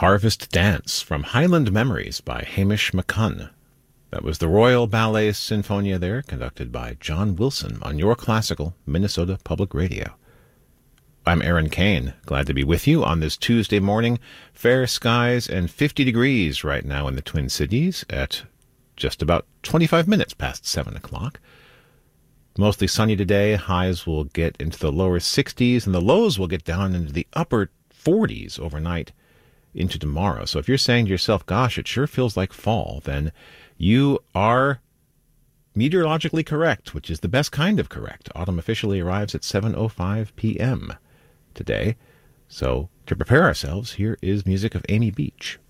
Harvest Dance from Highland Memories by Hamish McCunn. That was the Royal Ballet Sinfonia there, conducted by John Wilson on your classical Minnesota Public Radio. I'm Aaron Kane, glad to be with you on this Tuesday morning. Fair skies and 50 degrees right now in the Twin Cities at just about 25 minutes past 7 o'clock. Mostly sunny today. Highs will get into the lower 60s and the lows will get down into the upper 40s overnight into tomorrow. So if you're saying to yourself, gosh, it sure feels like fall, then you are meteorologically correct, which is the best kind of correct. Autumn officially arrives at 7:05 p.m. today. So to prepare ourselves, here is music of Amy Beach.